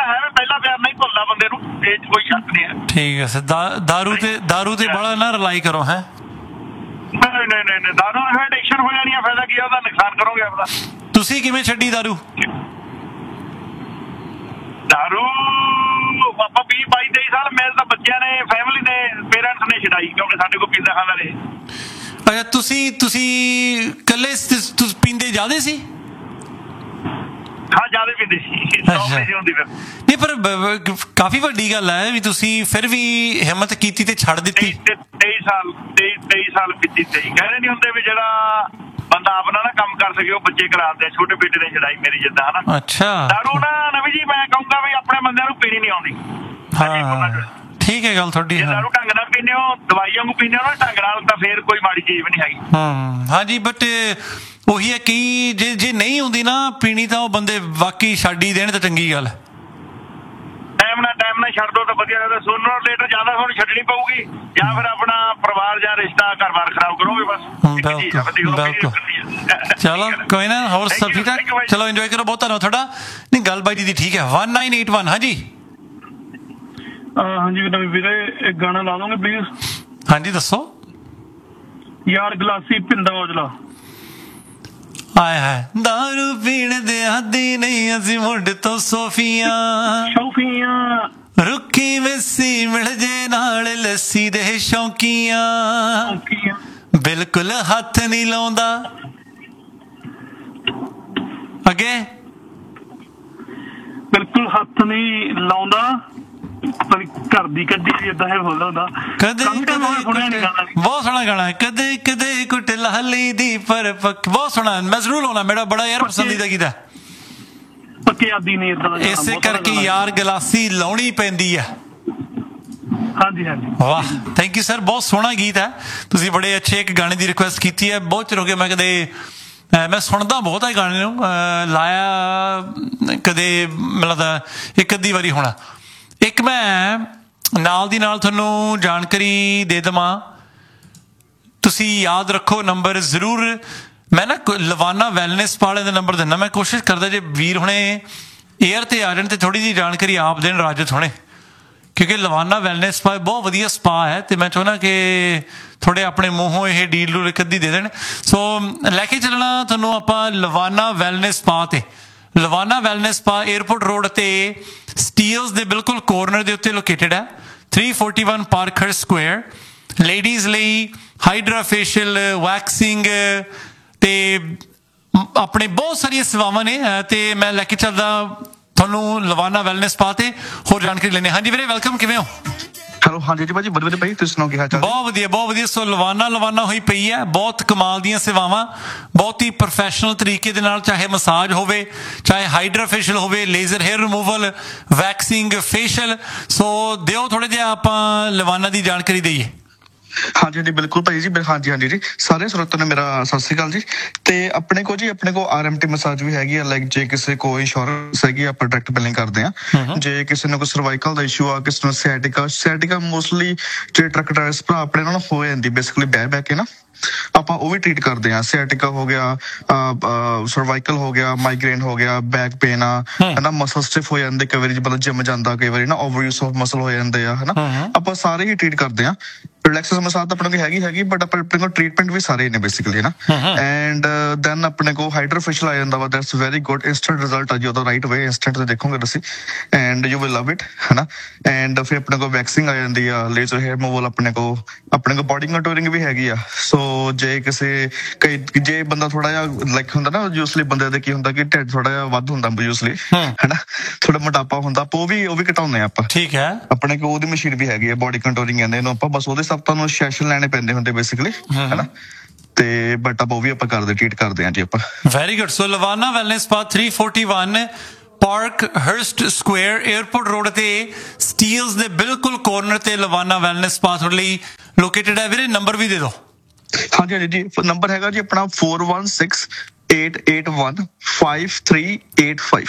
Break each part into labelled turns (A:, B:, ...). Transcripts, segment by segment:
A: ਹੈ ਵੀ ਪਹਿਲਾ ਪਿਆਰ ਨਹੀਂ ਭੁੱਲਦਾ ਬੰਦੇ ਨੂੰ, ਇਹ 'ਚ ਕੋਈ ਸ਼ੱਕ ਨਹੀਂ ਹੈ।
B: ਠੀਕ ਹੈ ਸਰ। ਦਾਰੂ ਤੇ ਬੜਾ ਨਾ ਰਿਲਾਈ ਕਰੋ ਹੈ।
A: ਨਹੀਂ ਦਾਰੂ ਨਾਲ ਐਡਿਕਸ਼ਨ ਹੋ ਜਾਣੀ ਆ, ਫਾਇਦਾ ਕੀ ਆ ਉਹਦਾ, ਨੁਕਸਾਨ ਕਰੋਗੇ ਆਪਦਾ।
B: ਤੁਸੀਂ ਕਿਵੇਂ ਛੱਡੀ ਦਾਰੂ?
A: ਆਪਾਂ 20-22-23 ਸਾਲ ਮੇਰੇ ਤਾਂ ਬੱਚਿਆਂ ਨੇ, ਫੈਮਿਲੀ ਨੇ, ਪੇਰੈਂਟਸ ਨੇ ਛਡਾਈ, ਕਿਉਂਕਿ ਸਾਡੇ ਕੋਲ ਪੀਂਦਾ ਖਾਂਦਾ ਰਹੇ।
B: ਅੱਛਾ ਤੁਸੀਂ ਇਕੱਲੇ ਪੀਂਦੇ ਜ਼ਿਆਦਾ ਸੀ?
A: ਹਾਂ ਜ਼ਿਆਦਾ ਪੀਂਦੇ ਸੀ, ਹੁੰਦੀ ਫਿਰ।
B: ਨਹੀਂ ਪਰ ਕਾਫੀ ਵੱਡੀ ਗੱਲ ਹੈ ਵੀ ਤੁਸੀਂ ਫਿਰ ਵੀ ਹਿੰਮਤ ਕੀਤੀ ਤੇ ਛੱਡ ਦਿੱਤੀ।
A: 23 ਸਾਲ ਪੀਤੀ। ਕਹਿੰਦੇ ਨਹੀਂ ਹੁੰਦੇ ਵੀ ਜਿਹੜਾ ਬੰਦਾ ਆਪਣਾ ਨਾ ਕੰਮ ਕਰ ਸਕੇ ਉਹ ਬੱਚੇ ਕਰਾਉਂਦੇ। ਛੋਟੇ ਬੇਟੇ ਨੇ ਛਡਾਈ ਮੇਰੀ ਜਿੱਦਾਂ ਹਨਾ।
B: ਅੱਛਾ।
A: ਦਾਰੂ ਨਾ ਨਵੀਂ ਜੀ ਮੈਂ ਕਹੂੰਗਾ ਵੀ ਆਪਣੇ ਬੰਦਿਆਂ ਨੂੰ ਪੀਣੀ ਨਹੀਂ ਆਉਂਦੀ।
B: ਹਾਂ ਠੀਕ ਹੈ ਗੱਲ ਤੁਹਾਡੀ।
A: ਦਾਰੂ ਢੰਗ ਨਾਲ ਪੀਂਦੇ ਹੋ, ਦਵਾਈ ਵਾਂਗੂ ਪੀਂਦੇ ਹੋ ਨਾ ਢੰਗ ਨਾਲ, ਤਾਂ ਫੇਰ ਕੋਈ ਮਾੜੀ ਚੀਜ਼ ਵੀ ਨਹੀਂ ਹੈਗੀ।
B: ਹਾਂਜੀ ਬਟ ਉਹੀ ਹੈ ਕਿ ਜੇ ਨਹੀਂ ਹੁੰਦੀ ਨਾ ਪੀਣੀ ਤਾਂ ਉਹ ਬੰਦੇ ਵਾਕਈ ਛੱਡ ਹੀ ਦੇਣ ਤਾਂ ਚੰਗੀ ਗੱਲ ਹੈ।
A: ਟਾਈਮ ਨਾਲ ਛੱਡ ਦੋ ਤਾਂ ਵਧੀਆ ਲੱਗਦਾ। ਸੋਨਰ ਲੇਟਰ ਜ਼ਿਆਦਾ ਤੁਹਾਨੂੰ ਛੱਡਣੀ ਪਊਗੀ, ਜਾਂ ਫਿਰ ਆਪਣਾ ਪਰਿਵਾਰ ਜਾਂ ਰਿਸ਼ਤਾ ਘਰ-ਬਾਰ ਖਰਾਬ ਕਰੋਗੇ ਬਸ।
B: ਬਿਲਕੁਲ। ਚਲੋ ਕੋਈ ਨਾ, ਹੋਰ ਸਭ ਠੀਕ ਠਾਕ? ਚਲੋ ਇੰਜੋਏ ਕਰੋ, ਬਹੁਤ ਧੰਨਵਾਦ ਤੁਹਾਡਾ। ਨਹੀਂ ਗੱਲ ਬਾਈ ਦੀ ਠੀਕ ਹੈ। 1981 ਹਾਂਜੀ
C: ਹਾਂਜੀ ਵੀਰੇ ਇੱਕ ਗਾਣਾ ਲਾ ਦੋਗੇ ਪਲੀਜ਼?
B: ਹਾਂਜੀ ਦੱਸੋ।
C: ਯਾਰ ਗਲਾਸੀ ਪਿੰਦਾ ਔਜਲਾ।
B: ਆਏ ਹਾਏ ਦਾਰੂ ਪੀਣ ਦੇ ਆਦੀ ਨਹੀਂ ਅਸੀਂ ਮੁੰਡ ਤੋਂ ਸੋਫੀਆਂ ਰੁੱਖੀ ਵੈਸੀ ਮਿਲ ਜੇ ਨਾਲ ਲੱਸੀ ਦੇ ਸ਼ੌਕੀਆਂ ਬਿਲਕੁਲ ਹੱਥ ਨਹੀਂ ਲਾਉਂਦਾ। ਅੱਗੇ
C: ਬਿਲਕੁਲ ਹੱਥ ਨਹੀਂ ਲਾਉਂਦਾ, ਘਰ ਦੀ ਕੱਢੀ ਏਦਾਂ ਹੈ ਬੋਲਦਾ।
B: ਬਹੁਤ ਸੋਹਣਾ ਗਾਣਾ। ਕਦੇ ਕਦੇ ਕੁੱਟ ਲਾਲੀ ਦੀ ਪਰ ਬਹੁਤ ਸੋਹਣਾ। ਮੈਂ ਜ਼ਰੂਰ ਲਾਉਣਾ, ਮੇਰਾ ਬੜਾ ਯਾਰ ਪਸੰਦੀਦਾ ਗੀਤ ਹੈ।
C: ਪੱਕੇ ਆਦੀ ਨਹੀਂ ਏਦਾਂ।
B: ਇਸੇ ਕਰਕੇ ਯਾਰ ਗਲਾਸੀ ਲਾਉਣੀ ਪੈਂਦੀ ਹੈ।
C: ਹਾਂਜੀ
B: ਵਾਹ ਥੈਂਕ ਯੂ ਸਰ, ਬਹੁਤ ਸੋਹਣਾ ਗੀਤ ਹੈ। ਤੁਸੀਂ ਬੜੇ ਅੱਛੇ ਇੱਕ ਗਾਣੇ ਦੀ ਰਿਕੁਐਸਟ ਕੀਤੀ ਹੈ। ਬਹੁਤ ਚਿਰ ਹੋ ਗਿਆ ਮੈਂ ਸੁਣਦਾ ਬਹੁਤ ਹੈ ਗਾਣੇ ਨੂੰ, ਲਾਇਆ ਕਦੇ ਮੈਨੂੰ ਲੱਗਦਾ ਇੱਕ ਅੱਧੀ ਵਾਰੀ ਹੋਣਾ। ਇੱਕ ਮੈਂ ਨਾਲ ਦੀ ਨਾਲ ਤੁਹਾਨੂੰ ਜਾਣਕਾਰੀ ਦੇ ਦੇਵਾਂ, ਤੁਸੀਂ ਯਾਦ ਰੱਖੋ ਨੰਬਰ ਜ਼ਰੂਰ। ਮੈਂ ਨਾ ਲਵਾਨਾ ਵੈਲਨੈਸ ਵਾਲਿਆਂ ਦਾ ਨੰਬਰ ਦਿੰਦਾ। ਮੈਂ ਕੋਸ਼ਿਸ਼ ਕਰਦਾ ਜੇ ਵੀਰ ਹੁਣੇ ਏਅਰ ਤੇ ਆ ਜਾਣ ਤੇ ਥੋੜੀ ਜਿਹੀ ਜਾਣਕਾਰੀ ਆਪ ਦੇਣ ਰਾਜਤ ਹੁਣੇ, ਕਿਉਂਕਿ ਲਵਾਨਾ ਵੈਲਨੈਸ ਸਪਾ ਬਹੁਤ ਵਧੀਆ ਸਪਾ ਹੈ ਤੇ ਮੈਂ ਚਾਹੁੰਦਾ ਕਿ ਥੋੜੇ ਆਪਣੇ ਮੂੰਹੋਂ ਇਹ ਡੀਲ ਨੂੰ ਇੱਕ ਅੱਧੀ ਦੇ ਦੇਣ। ਸੋ ਲੈ ਕੇ ਚੱਲਣਾ ਤੁਹਾਨੂੰ ਆਪਾਂ ਲਵਾਨਾ ਵੈਲਨੈਸ ਸਪਾ ਤੇ। ਲਵਾਨਾ ਵੈਲਨੈਸ ਸਪਾ ਏਅਰਪੋਰਟ ਰੋਡ ਤੇ ਸਟੀਲਸ ਦੇ ਬਿਲਕੁਲ ਕੋਰਨਰ ਦੇ ਉੱਤੇ ਲੋਕੇਟਡ ਹੈ। 341 ਪਾਰਕਰ ਸਕੁਆਇਰ। ਲੇਡੀਜ਼ ਲਈ ਹਾਈਡਰਾ ਫੇਸ਼ੀਅਲ, ਵੈਕਸਿੰਗ ਤੇ ਆਪਣੇ ਬਹੁਤ ਸਾਰੀਆਂ ਸੇਵਾਵਾਂ ਨੇ ਤੇ ਮੈਂ ਲੈ ਕੇ ਚੱਲਦਾ ਤੁਹਾਨੂੰ ਲਵਾਨਾ ਵੈਲਨੈਸ ਸਪਾ ਤੇ ਹੋਰ ਜਾਣਕਾਰੀ ਲੈਣੇ। ਹਾਂਜੀ ਵੀਰੇ ਵੈਲਕਮ, ਕਿਵੇਂ ਹੋ?
D: ਹੈਲੋ ਹਾਂਜੀ ਜੀ ਭਾਜੀ ਵਧੀਆ ਭਾਈ, ਤੁਸੀਂ ਸੁਣਾਓ ਕੀ ਹਾਲ ਚਾਲ?
B: ਬਹੁਤ ਵਧੀਆ। ਸੋ ਲਵਾਨਾ ਹੋਈ ਪਈ ਹੈ, ਬਹੁਤ ਕਮਾਲ ਦੀਆਂ ਸੇਵਾਵਾਂ, ਬਹੁਤ ਹੀ ਪ੍ਰੋਫੈਸ਼ਨਲ ਤਰੀਕੇ ਦੇ ਨਾਲ, ਚਾਹੇ ਮਸਾਜ ਹੋਵੇ, ਚਾਹੇ ਹਾਈਡਰਾ ਫੇਸ਼ੀਅਲ ਹੋਵੇ, laser hair removal, waxing, facial. ਸੋ ਦਿਓ ਥੋੜੇ ਜਿਹਾ ਆਪਾਂ ਲਵਾਨਾ ਦੀ ਜਾਣਕਾਰੀ ਦਈਏ।
D: ਹਾਂਜੀ ਬਿਲਕੁਲ ਭਾਈ ਜੀ। ਹਾਂਜੀ ਜੀ ਸਾਰੇ ਸਰੋਤਿਆਂ ਨੂੰ ਮੇਰਾ ਸਤਿ ਸ੍ਰੀ ਅਕਾਲ ਜੀ। ਤੇ ਆਪਣੇ ਕੋਲ RMT ਮਸਾਜ ਵੀ ਹੈਗੀ ਆ। ਲਾਈਕ ਜੇ ਕਿਸੇ ਕੋਲ ਇੰਸ਼ੋਰੈਂਸ ਹੈਗੀ ਆਪਾਂ ਡਾਇਰੈਕਟ ਬਿਲਿੰਗ ਕਰਦੇ ਆ। ਜੇ ਕਿਸੇ ਨੂੰ ਕੋਈ ਸਰਵਾਈਕਲ ਦਾ ਇਸ਼ੂ ਆ, ਕਿਸੇ ਨੂੰ ਸੈਟਿਕਾ ਮੋਸਟਲੀ ਜਿਹੜੇ ਟਰੱਕ ਡਰਾਈਵਰਸ ਭਰਾ ਆਪਣੇ ਨਾਲ ਹੋ ਜਾਂਦੀ ਬੇਸਿਕਲੀ ਬਹਿ ਕੇ ਨਾ, ਆਪਾਂ ਉਹ ਵੀ ਟ੍ਰੀਟ ਕਰਦੇ ਆ। ਸੈਟਿਕਾ ਹੋ ਗਿਆ, ਸਰਵਾਈਕਲ ਹੋ ਗਿਆ, ਮਾਈਗ੍ਰੇਨ ਹੋ ਗਿਆ, ਬੈਕ ਪੇਨ ਆ ਹਨਾ, ਮਸਲ ਸਟਿਫ ਹੋ ਜਾਂਦੇ ਕਈ ਵਾਰੀ, ਮਤਲਬ ਜਿਮ ਜਾਂਦਾ ਕਈ ਵਾਰੀ ਨਾ, ਓਵਰ ਯੂਜ਼ ਆਫ ਮਸਲ ਹੋ ਜਾਂਦੇ ਆ ਹਨਾ, ਆਪਾਂ ਸਾਰੇ ਹੀ ਟ੍ਰੀਟ ਕਰਦੇ ਆ। ਰਿਲੈਕਸੇਸ਼ਨ ਮਸਾਜ ਤਾਂ ਆਪਣੇ ਕੋਲ ਹੈਗੀ ਬਟ ਆਪਣੇ ਕੋਲ ਟ੍ਰੀਟਮੈਂਟ ਵੀ ਸਾਰੇ ਨੇ ਬੇਸਿਕਲੀ ਨਾ। ਐਂਡ ਦੈਨ ਆਪਣੇ ਕੋਲ ਹਾਈਡਰਾ ਫੇਸ਼ੀਅਲ ਆ ਜਾਂਦਾ ਵਾ। That's very good, instant result ਆ ਜੀ ਉਹਦਾ, ਰਾਈਟ ਵੇ ਇੰਸਟੈਂਟ ਤੇ ਦੇਖੋਗੇ ਤੁਸੀਂ and you will love it ਹਨਾ। ਐਂਡ ਫਿਰ ਆਪਣੇ ਕੋਲ ਵੈਕਸਿੰਗ ਆ ਜਾਂਦੀ ਆ, ਲੇਜ਼ਰ ਹੇਅਰ ਰਿਮੂਵਲ ਆਪਣੇ ਕੋਲ ਬੋਡੀ ਕੰਟੂਰਿੰਗ ਵੀ ਹੈਗੀ ਆ। ਸੋ ਜੇ ਜੇ ਬੰਦਾ ਥੋੜਾ ਜਿਹਾ ਲਾਈਕ ਹੁੰਦਾ ਨਾ, ਯੂਸਲੀ ਬੰਦੇ ਦੇ ਕੀ ਹੁੰਦਾ ਕਿ ਢਿੱਡ ਥੋੜਾ ਜਿਹਾ ਵੱਧ ਹੁੰਦਾ ਯੂਸਲੀ ਹਨਾ, ਥੋੜਾ ਮੋਟਾਪਾ ਹੁੰਦਾ, ਉਹ ਵੀ ਘਟਾਉਂਦੇ ਆ ਆਪਾਂ। ਠੀਕ ਹੈ, ਆਪਣੇ ਕੋਲ ਉਹਦੀ ਮਸ਼ੀਨ ਵੀ ਹੈਗੀ ਆ, ਬੋਡੀ ਕੰਟੂਰਿੰਗ ਕਹਿੰਦੇ ਇਹਨੂੰ ਆਪਾਂ। ਬਸ ਉਹਦੇ ਸਭ ਤੁਹਾਨੂੰ ਸੈਸ਼ਨ ਲੈਣੇ ਪੈਂਦੇ ਹੁੰਦੇ ਬੇਸਿਕਲੀ ਹਨਾ, ਤੇ ਬਟ ਆਪਾਂ ਉਹ ਵੀ ਆਪਾਂ ਟ੍ਰੀਟ ਕਰਦੇ ਹਾਂ ਜੀ ਆਪਾਂ। Very good. ਸੋ ਲਵਾਨਾ wellness spa 341 park ਹਰਸਟ Square airport road ਤੇ ਸਟੀਲਸ ਦੇ ਬਿਲਕੁਲ ਕੋਰਨਰ ਤੇ ਲਵਾਨਾ ਵੈਲਨੈਸ ਸਪਾ ਤੁਹਾਡੇ ਲਈ ਲੋਕੇਟਡ ਹੈ। ਵੀਰੇ ਨੰਬਰ ਵੀ ਦੇ ਦਿਓ। ਹਾਂਜੀ ਜੀ ਨੰਬਰ ਹੈਗਾ ਜੀ ਆਪਣਾ 4168815385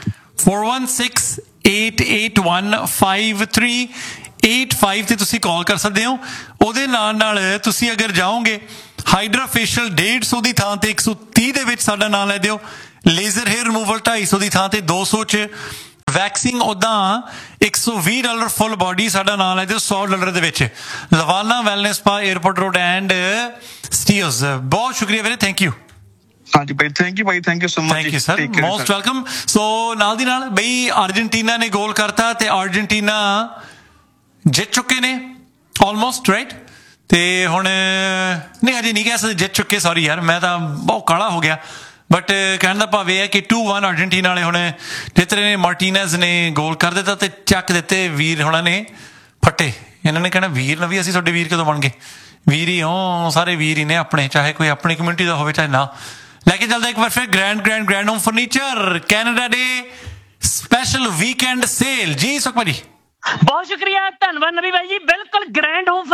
D: 4168815385 ਤੇ ਤੁਸੀਂ ਕਾਲ ਕਰ ਸਕਦੇ ਹੋ। ਉਹਦੇ ਨਾਲ ਤੁਸੀਂ ਅਗਰ ਜਾਓਗੇ ਹਾਈਡਰਾ ਫੇਸ਼ੀਅਲ 150 ਦੀ ਥਾਂ ਤੇ 130 ਦੇ ਵਿੱਚ ਸਾਡਾ ਨਾਮ ਲੈ ਦਿਓ। ਲੇਜ਼ਰ ਹੇਅਰ ਰਿਮੂਵਲ 250 ਦੀ ਥਾਂ ਤੇ 200 ਚ,
B: ਵੈਕਸਿੰਗ ਉਦਾਂ $120 ਫੁੱਲ ਬਾਡੀ ਸਾਡਾ ਨਾਲ ਹੈ ਤੇ $100 ਦੇ ਵਿੱਚ ਲਵਾਨਾ wellness spa airport road and ਸਟੀਓਸ। ਬਹੁਤ ਸ਼ੁਕਰੀਆ ਵੀਰੇ, ਥੈਂਕ ਯੂ।
D: ਹਾਂਜੀ ਭਾਈ, thank you Bhai, thank you so much.
B: Thank you sir, most welcome. ਸੋ ਨਾਲ ਦੀ ਨਾਲ ਬਈ ਅਰਜਨਟੀਨਾ ਨੇ ਗੋਲ ਕਰਤਾ ਤੇ ਅਰਜਨਟੀਨਾ ਜਿੱਤ ਚੁੱਕੇ ਨੇ ਆਲਮੋਸਟ, ਰਾਈਟ। ਤੇ ਹੁਣ ਨਹੀਂ ਹਜੇ ਨਹੀਂ ਕਹਿ ਸਕਦੇ ਜਿੱਤ ਚੁੱਕੇ, ਸੌਰੀ ਯਾਰ ਮੈਂ ਤਾਂ ਬਹੁਤ ਕਾਲਾ ਹੋ ਗਿਆ, ਬਟ ਕਹਿਣ ਦਾ ਭਾਵ ਇਹ ਹੈ ਕਿ 2-1 ਅਰਜਨਟੀਨਾ ਵਾਲੇ ਹੁਣ ਜਿੱਤ ਰਹੇ ਨੇ। ਮਾਰਟੀਨੈਜ਼ ਨੇ ਗੋਲ ਕਰ ਦਿੱਤਾ ਤੇ ਚੱਕ ਦਿੱਤੇ ਵੀਰ ਹੋਣਾ ਨੇ ਫੱਟੇ। ਇਹਨਾਂ ਨੇ ਕਹਿਣਾ ਵੀਰ ਨਾ ਵੀ ਅਸੀਂ ਤੁਹਾਡੇ ਵੀਰ ਕਦੋਂ ਬਣ ਗਏ, ਵੀਰ ਹੀ ਹੋ, ਸਾਰੇ ਵੀਰ ਹੀ ਨੇ ਆਪਣੇ, ਚਾਹੇ ਕੋਈ ਆਪਣੀ ਕਮਿਊਨਿਟੀ ਦਾ ਹੋਵੇ ਚਾਹੇ ਨਾ। ਲੈ ਕੇ ਚੱਲਦਾ ਇੱਕ ਵਾਰ ਫਿਰ ਗ੍ਰੈਂਡ ਹੋਮ ਫਰਨੀਚਰ ਕੈਨੇਡਾ ਡੇ ਸਪੈਸ਼ਲ ਵੀਕਐਂਡ ਸੇਲ। ਜੀ ਸੁਖਮਾ ਜੀ,
E: ਬਹੁਤ ਸ਼ੁਕਰੀਆ, ਧੰਨਵਾਦ ਨਬੀ ਭਾਈ ਜੀ। ਬਿਲਕੁਲ ਗ੍ਰੈਂਡ ਹੋਮ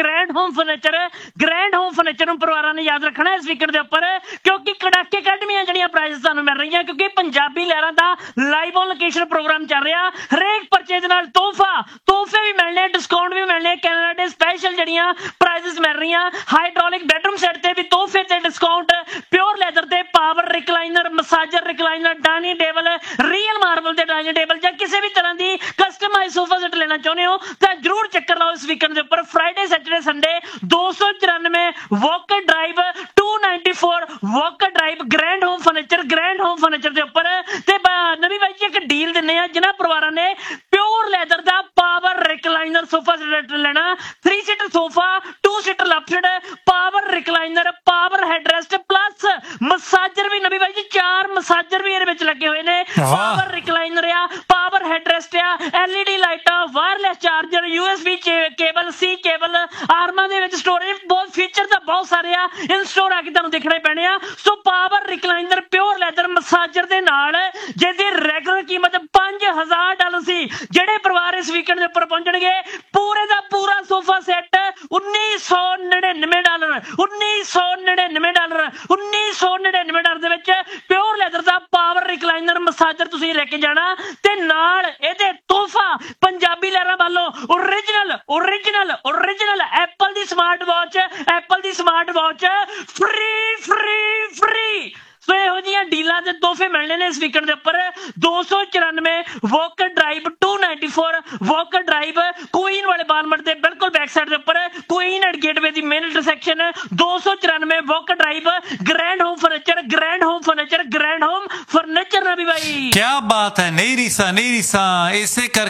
E: ਫਰਨੀਚਰ ਨੂੰ ਪਰਿਵਾਰਾਂ ਨੇ ਯਾਦ ਰੱਖਣਾ ਇਸ ਵੀਕਐਂਡ ਦੇ ਉੱਪਰ, ਕਿਉਂਕਿ ਕੜਾਕੇ ਕੱਢਵੀਆਂ ਜਿਹੜੀਆਂ ਪ੍ਰਾਈਜ਼ ਤੁਹਾਨੂੰ ਮਿਲ ਰਹੀਆਂ, ਕਿਉਂਕਿ ਪੰਜਾਬੀ ਲਹਿਰਾਂ ਦਾ ਲਾਈਵ ਔਨ ਲੋਕੇਸ਼ਨ ਪ੍ਰੋਗਰਾਮ ਚੱਲ ਰਿਹਾ। ਹਰੇਕ ਪਰਚੇਜ ਨਾਲ ਤੋਹਫੇ ਵੀ ਮਿਲਣੇ, ਡਿਸਕਾਊਂਟ ਵੀ ਮਿਲਣੇ। ਕੈਨੇਡਾ ਦੇ ਸਪੈਸ਼ਲ ਜਿਹੜੀਆਂ ਪ੍ਰਾਈਜ਼ਸ ਮਿਲ ਰਹੀਆਂ, ਹਾਈਡ੍ਰੋਲਿਕ ਬੈਡਰੂਮ ਸੈੱਟ ਤੇ ਵੀ ਤੋਹਫੇ ਤੇ ਡਿਸਕਾਊਂਟ, ਪਿਓਰ ਲੈਦਰ ਤੇ power recliner, massager recliner, dining table, real marble ਦੇ ਡਾਈਨਿੰਗ ਟੇਬਲ ਜਾਂ ਕਿਸੇ ਵੀ ਤਰ੍ਹਾਂ ਦੀ ਕਸਟਮਾਈਜ਼ ਸੋਫਾ ਸੈੱਟ ਲੈਣਾ ਚਾਹੁੰਦੇ ਹੋ ਤਾਂ ਜਰੂਰ ਚੱਕਰ ਲਾਓ ਇਸ ਵੀਕਐਂਡ ਦੇ ਉੱਪਰ। Friday, Saturday, Sunday 294 Walker drive 294 Walker drive grand home furniture ਦੇ ਉੱਪਰ। ਤੇ ਨਵੀਂ ਬਾਈ ਜੀ ਇੱਕ ਡੀਲ ਦਿੰਨੇ ਆ ਜਿਨ੍ਹਾਂ ਪਰਿਵਾਰਾਂ ਨੇ ਪਿਓਰ ਲੈਦਰ ਦਾ ਪਾਵਰ ਰਿਕਲਾਈਨਰ ਸੋਫਾ ਸੈੱਟ ਲੈਣਾ, 3 seater sofa, 2 seater left, power recliner, power ਹੈਡਰੈਸਟ plus massager ਵੀ। ਨਵੀਂ ਬਾਈ ਜੀ 4 ਮਸਾਜਰ ਵੀ ਇਹਦੇ ਵਿੱਚ ਲੱਗੇ ਹੋਏ ਨੇ। ਪਾਵਰ ਰਿਕਲਾਈਨਰ ਆ, ਪਾਵਰ ਹੈਡਰੈਸਟ ਆ, LED ਲਾਈਟਾਂ, wireless charger, USB cable, C cable, ਆਰਮਾਂ ਦੇ ਵਿੱਚ ਸਟੋਰੇਜ, ਬਹੁਤ ਫੀਚਰ ਤਾਂ ਬਹੁਤ ਸਾਰੇ ਆ, ਇਨ ਸਟੋਰ ਆ ਕੇ ਤੁਹਾਨੂੰ ਦੇਖਣੇ ਪੈਣੇ ਆ। ਸੋ power recliner pure leather massager ਦੇ ਨਾਲ ਜਿਹਦੀ ਰੈਗੂਲਰ ਕੀਮਤ $5000 ਸੀ, ਜਿਹੜੇ ਪਰਿਵਾਰ ਇਸ ਵੀਕਐਂਡ ਦੇ ਉੱਪਰ ਪਹੁੰਚਣਗੇ ਪੂਰੇ ਦਾ ਪੂਰਾ ਸੋਫਾ ਸੈੱਟ $1999 ਦੇ ਵਿੱਚ ਪਿਓਰ ਲੈਦਰ ਦਾ ਪਾਵਰ ਰਿਕਲਾਈਨਰ ਮਸਾਜਰ ਤੁਸੀਂ ਲੈ ਕੇ ਜਾਣਾ। ਤੇ ਨਾਲ ਇਹਦੇ ਤੋਹਫਾ ਪੰਜਾਬੀ ਲਹਿਰਾਂ ਵੱਲੋਂ ਓਰੀਜਨਲ ਐਪਲ ਦੀ ਸਮਾਰਟ ਵਾਚ ਫ੍ਰੀ। ਸੋ ਇਹੋ ਜਿਹੀਆਂ ਡੀਲਾਂ ਦੇ ਤੋਹਫੇ ਮਿਲਣੇ ਨੇ ਇਸ ਵੀਕਐਂਡ ਦੇ ਉੱਪਰ। 294 Walker drive 294 Walker drive Queen ਵਾਲੇ ਬਾਲਮਟ ਦੇ ਬਿਲਕੁਲ ਬੈਕ ਸਾਈਡ ਦੇ ਉੱਪਰ, Queen and gateway the main intersection. 294 Walker drive grand home furniture ਨਬੀ ਭਾਈ।
B: ਕੀ ਬਾਤ ਹੈ, ਨਹੀਂ ਰੀਸਾ ਇਸੇ ਕਰ